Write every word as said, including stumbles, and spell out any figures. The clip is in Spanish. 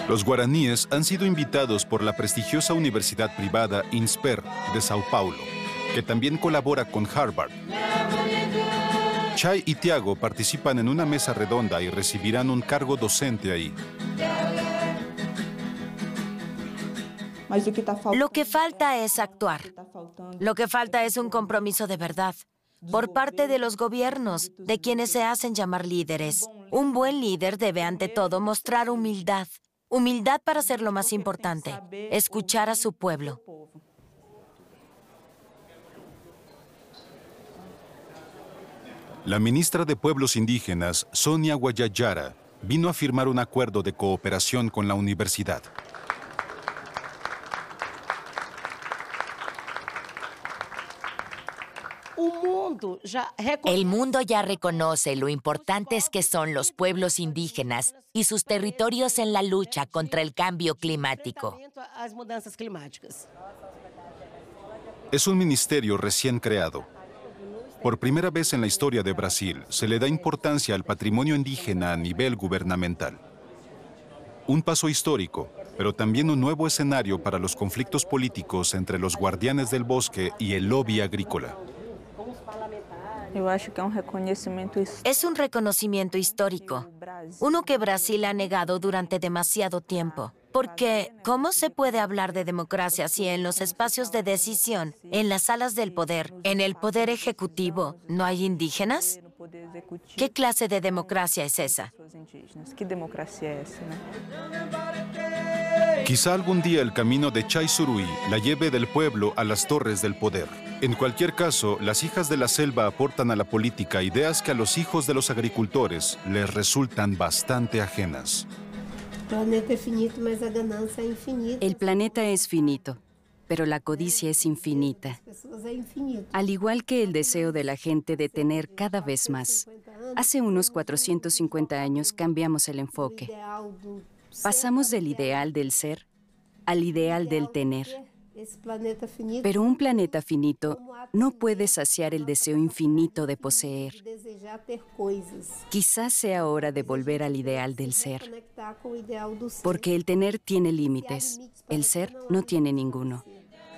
Los guaraníes han sido invitados por la prestigiosa universidad privada INSPER de Sao Paulo, que también colabora con Harvard. Chay y Tiago participan en una mesa redonda y recibirán un cargo docente ahí. Lo que falta es actuar. Lo que falta es un compromiso de verdad por parte de los gobiernos, de quienes se hacen llamar líderes. Un buen líder debe ante todo mostrar humildad. Humildad para ser lo más importante, escuchar a su pueblo. La ministra de Pueblos Indígenas, Sonia Guayayara, vino a firmar un acuerdo de cooperación con la universidad. El mundo ya reconoce lo importantes que son los pueblos indígenas y sus territorios en la lucha contra el cambio climático. Es un ministerio recién creado. Por primera vez en la historia de Brasil, se le da importancia al patrimonio indígena a nivel gubernamental. Un paso histórico, pero también un nuevo escenario para los conflictos políticos entre los guardianes del bosque y el lobby agrícola. Es un reconocimiento histórico, uno que Brasil ha negado durante demasiado tiempo. Porque, ¿cómo se puede hablar de democracia si en los espacios de decisión, en las salas del poder, en el poder ejecutivo, no hay indígenas? ¿Qué clase de democracia es esa? Quizá algún día el camino de Chay Suruí la lleve del pueblo a las torres del poder. En cualquier caso, las hijas de la selva aportan a la política ideas que a los hijos de los agricultores les resultan bastante ajenas. El planeta es finito, pero la codicia es infinita. Al igual que el deseo de la gente de tener cada vez más. Hace unos cuatrocientos cincuenta años cambiamos el enfoque. Pasamos del ideal del ser al ideal del tener. Pero un planeta finito no puede saciar el deseo infinito de poseer. Quizás sea hora de volver al ideal del ser, porque el tener tiene límites, el ser no tiene ninguno.